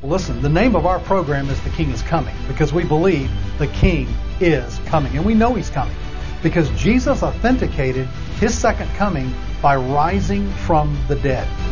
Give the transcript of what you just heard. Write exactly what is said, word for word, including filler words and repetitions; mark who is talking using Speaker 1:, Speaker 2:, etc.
Speaker 1: Well, listen, the name of our program is The King is Coming because we believe the King is coming. And we know He's coming because Jesus authenticated His second coming by rising from the dead.